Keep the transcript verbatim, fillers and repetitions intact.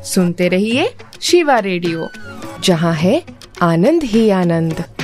सुनते रहिए शिवा रेडियो, जहाँ है आनंद ही आनंद।